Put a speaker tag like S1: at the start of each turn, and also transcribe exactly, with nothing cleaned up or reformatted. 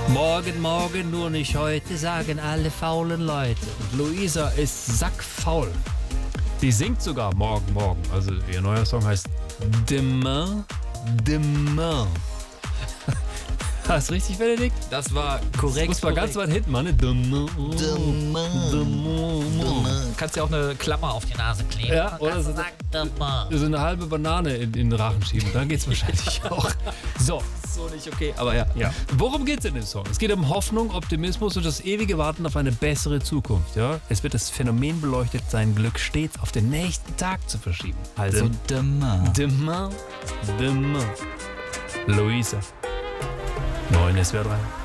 S1: Morgen, morgen, nur nicht heute, sagen alle faulen Leute. Und Luisa ist sackfaul. Die singt sogar morgen, morgen. Also ihr neuer Song heißt Demain, Demain. Hast du richtig, Benedikt?
S2: Das war korrekt.
S1: Das war ganz weit hinten, Mann. Demain, Demain.
S2: Kannst ja auch eine Klammer auf die Nase kleben.
S1: Ja, oder so, so eine halbe Banane in, in den Rachen schieben. Dann geht's wahrscheinlich auch. So.
S2: So nicht okay, aber ja.
S1: ja. Worum geht's in dem Song? Es geht um Hoffnung, Optimismus und das ewige Warten auf eine bessere Zukunft. Ja? Es wird das Phänomen beleuchtet, sein Glück stets auf den nächsten Tag zu verschieben. Also
S2: demain.
S1: Demain, demain. Luisa. neun S W R drei.